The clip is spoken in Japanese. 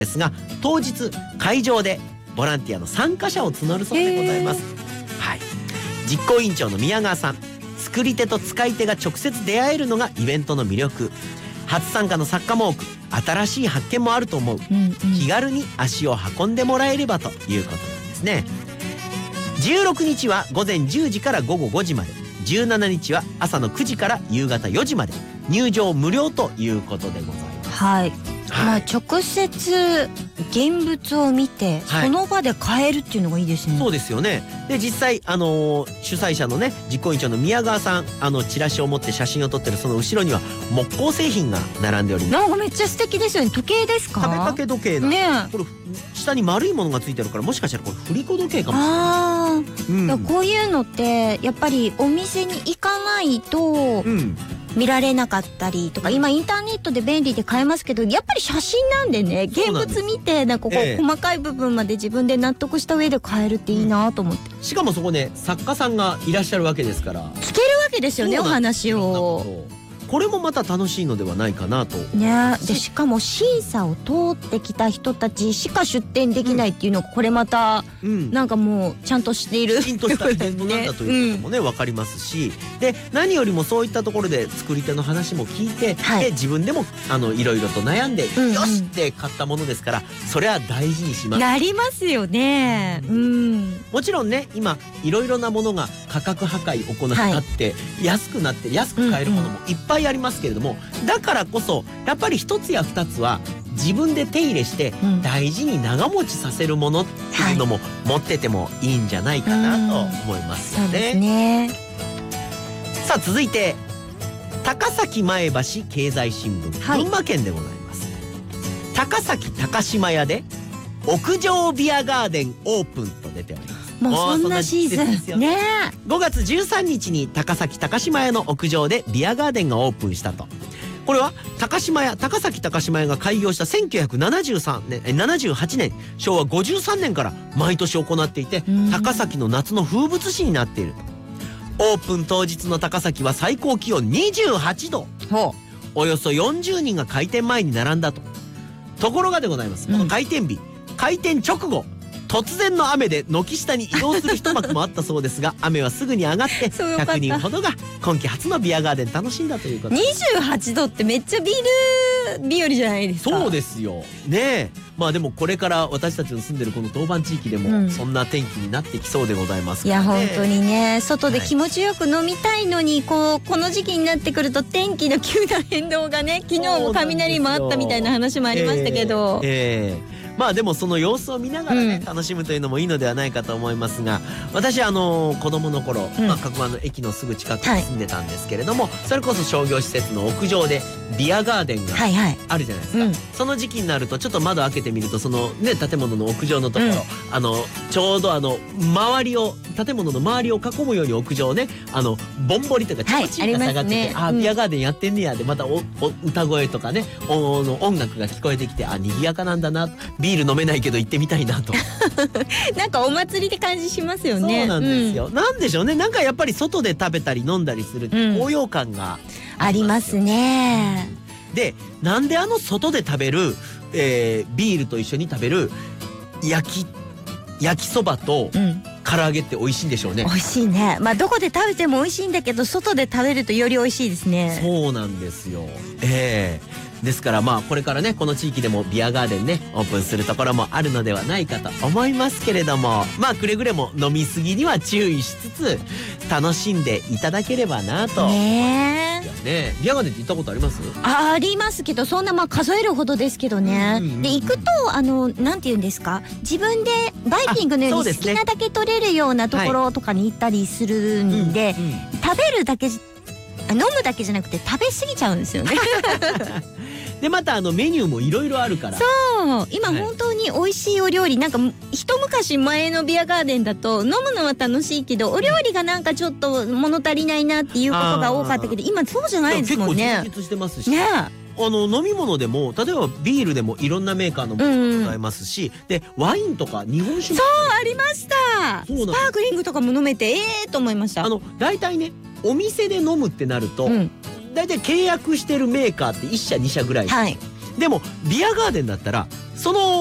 ですが、当日会場でボランティアの参加者を募るそうでございます。はい、実行委員長の宮川さん、作り手と使い手が直接出会えるのがイベントの魅力。初参加の作家も多く、新しい発見もあると思う。気軽に足を運んでもらえればということなんですね。16日は午前10時から午後5時まで、17日は朝の9時から夕方4時まで、入場無料ということでございます。 はい、まあ直接現物を見て、その場で買えるっていうのがいいですね。 そうですよね。で実際主催者のね、実行委員長の宮川さん、チラシを持って写真を撮ってるその後ろには木工製品が並んでおります。 なんかめっちゃ素敵ですよね。時計ですか？ 食べかけ時計だね。これ下に丸いものがついてるから、もしかしたらこれ振り子時計かもしれない。 こういうのってやっぱりお店に行かないと見られなかったりとか、今インターネットで便利で買えますけど、やっぱり写真なんでね、現物見てなんかこう細かい部分まで自分で納得した上で買えるっていいなと思って、 しかもそこね、作家さんがいらっしゃるわけですから聞けるわけですよね、お話を。 これもまた楽しいのではないかなと。 ね、でしかも審査を通ってきた人たちしか出展できないっていうのが、これまたなんかもうちゃんとしている、 きちんとしたイベントなんだということもね、分かりますし、で何よりもそういったところで作り手の話も聞いて、で自分でもいろいろと悩んで、よしって買ったものですから、それは大事にします。 なりますよね。 もちろんね、今いろいろなものが価格破壊を行って安くなって安く買えるものもいっぱいありますけれども、だからこそやっぱり一つや二つは自分で手入れして大事に長持ちさせるものっていうのも持っててもいいんじゃないかなと思いますよね。さあ続いて高崎前橋経済新聞、群馬県でございます。高崎高島屋で屋上ビアガーデンオープンと出ております。 もうそんなシーズンね。 5月13日に高崎高島屋の屋上でビアガーデンがオープンしたと。これは高崎高島屋が開業した1978年昭和53年から毎年行っていて、高崎の夏の風物詩になっていると。オープン当日の高崎は最高気温28度、およそ40人が開店前に並んだと。ところがでございます、この開店日、開店直後、突然の雨で軒下に移動する一幕もあったそうですが、雨はすぐに上がって100人ほどが今季初のビアガーデン楽しんだということで。 28度ってめっちゃビール日和じゃないですか。 そうですよね。まあでもこれから私たちの住んでるこの当番地域でもそんな天気になってきそうでございますからね。 いや本当にね、外で気持ちよく飲みたいのに、この時期になってくると天気の急な変動がね、昨日も雷もあったみたいな話もありましたけど、 まあでもその様子を見ながらね、楽しむというのもいいのではないかと思いますが、私子供の頃、加古川の駅のすぐ近くに住んでたんですけれども、それこそ商業施設の屋上でビアガーデンがあるじゃないですか。その時期になるとちょっと窓開けてみると、そのね、建物の屋上のところ、ちょうど周りを、建物の周りを囲むように屋上ね、ぼんぼりとかちょうちんが下がってて、ビアガーデンやってんねやで、また歌声とかね、音楽が聞こえてきて、賑やかなんだな、ビール飲めないけど行ってみたいなとなんかお祭りって感じしますよね。 そうなんですよ、なんでしょうね、なんかやっぱり外で食べたり飲んだりする高揚感がありますね。 で、なんで外で食べる、ビールと一緒に食べる焼きそばと唐揚げって美味しいんでしょうね。 美味しいね。まあどこで食べても美味しいんだけど、外で食べるとより美味しいですね。 そうなんですよ。ですからまあこれからね、この地域でもビアガーデンね、オープンするところもあるのではないかと思いますけれども、まあくれぐれも飲み過ぎには注意しつつ楽しんでいただければなと。ビアガーデンって行ったことあります？ ありますけど、そんな数えるほどですけどね。で行くとなんて言うんですか、自分でバイキングのように好きなだけ取れるようなところとかに行ったりするんで、食べるだけ飲むだけじゃなくて食べ過ぎちゃうんですよねでまたメニューもいろいろあるから。 そう、今本当に美味しいお料理、なんか一昔前のビアガーデンだと飲むのは楽しいけど、お料理がなんかちょっと物足りないなっていうことが多かったけど、今そうじゃないですもんね。 結構充実してますしね。飲み物でも例えばビールでもいろんなメーカーのものがございますし、でワインとか日本酒もそうありました。スパークリングとかも飲めてと思いました。 だいたいね、お店で飲むってなると、だいたい契約してるメーカーって1社2社ぐらい、 でもビアガーデンだったらその